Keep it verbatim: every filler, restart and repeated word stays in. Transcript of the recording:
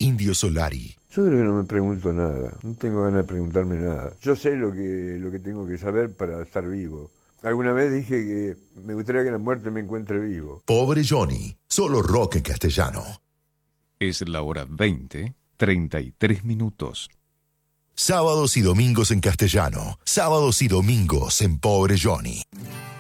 Indio Solari. Yo creo que no me pregunto nada, no tengo ganas de preguntarme nada. Yo sé lo que, lo que tengo que saber para estar vivo. Alguna vez dije que me gustaría que la muerte me encuentre vivo. Pobre Johnny, solo rock en castellano. Es la hora veinte, treinta y tres minutos. Sábados y domingos en castellano, sábados y domingos en Pobre Johnny.